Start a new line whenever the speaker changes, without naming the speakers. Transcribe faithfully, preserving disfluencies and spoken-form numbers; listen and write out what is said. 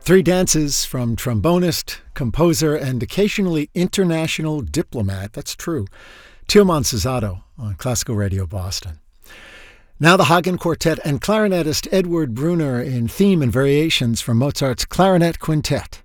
Three dances from trombonist, composer, and occasionally international diplomat. That's true. Tilman Susato on Classical Radio Boston. Now the Hagen Quartet and clarinetist Edward Brunner in theme and variations from Mozart's Clarinet Quintet.